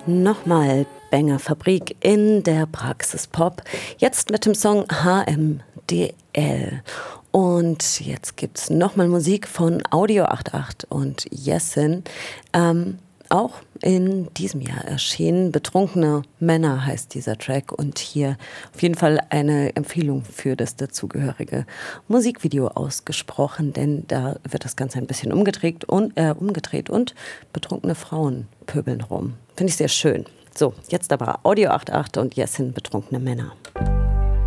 Nochmal Banger Fabrik in der Praxis Pop. Jetzt mit dem Song HMDL. Und jetzt gibt's nochmal Musik von Audio 88 und Jessin. Auch in diesem Jahr erschienen. Betrunkene Männer heißt dieser Track. Und hier auf jeden Fall eine Empfehlung für das dazugehörige Musikvideo ausgesprochen. Denn da wird das Ganze ein bisschen umgedreht und betrunkene Frauen pöbeln rum. Finde ich sehr schön. So, jetzt aber Audio 88 und Jessin, betrunkene Männer.